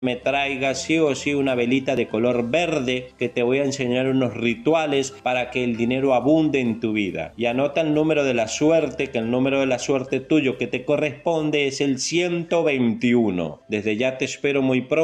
me traigas sí o sí una velita de color verde, que te voy a enseñar unos rituales para que el dinero abunde en tu vida. Y anota el número de la suerte, que el número de la suerte tuyo que te corresponde es el 121. Desde ya te espero muy pronto